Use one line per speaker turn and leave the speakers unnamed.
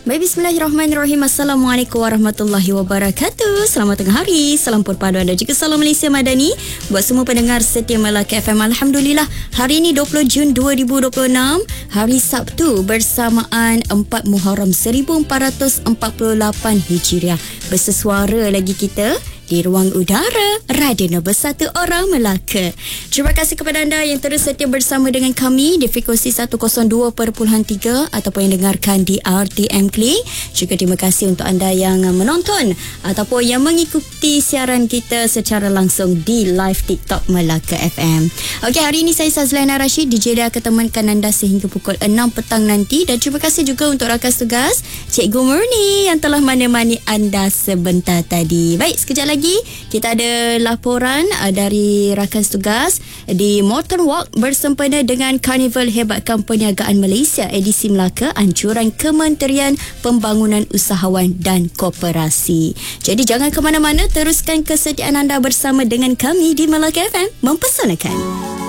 Baik, bismillahirrahmanirrahim. Assalamualaikum warahmatullahi wabarakatuh. Selamat tengah hari, salam perpaduan dan juga salam Malaysia Madani buat semua pendengar setia Melaka FM. Alhamdulillah, hari ini 20 Jun 2026, hari Sabtu bersamaan 4 Muharram 1448 Hijriah. Bersesuara lagi kita di ruang udara Radio Nombor 1 Orang Melaka. Terima kasih kepada anda yang terus setia bersama dengan kami di frekuensi 102.3 ataupun yang dengarkan di RTM Klik. Juga terima kasih untuk anda yang menonton ataupun yang mengikuti siaran kita secara langsung di live TikTok Melaka FM. Okey, hari ini saya Sazlana Rashid DJ dia akan temankan anda sehingga pukul 6 petang nanti, dan terima kasih juga untuk rakan tugas Cikgu Murni yang telah menemani anda sebentar tadi. Baik, sekejap lagi kita ada laporan dari rakan tugas di Morton Walk bersempena dengan Karnival Hebatkan Perniagaan Malaysia edisi Melaka, anjuran Kementerian Pembangunan Usahawan dan Koperasi. Jadi jangan ke mana-mana, teruskan kesetiaan anda bersama dengan kami di Melaka FM, mempesonakan.